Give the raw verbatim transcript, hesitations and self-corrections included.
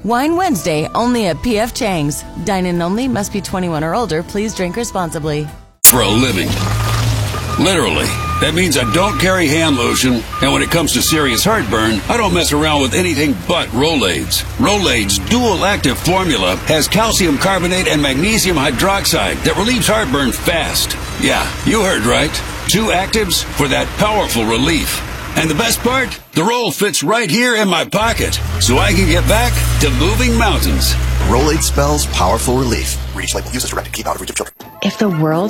Wine Wednesday, only at P F Chang's. Dine-in only, must be twenty-one or older. Please drink responsibly. For a living. Literally. That means I don't carry hand lotion, and when it comes to serious heartburn, I don't mess around with anything but Rolaids. Rolaids' dual-active formula has calcium carbonate and magnesium hydroxide that relieves heartburn fast. Yeah, you heard right. Two actives for that powerful relief. And the best part? The roll fits right here in my pocket, so I can get back to moving mountains. Rolaids spells powerful relief. Read each label. Use as directed. Keep out of reach of children. If the world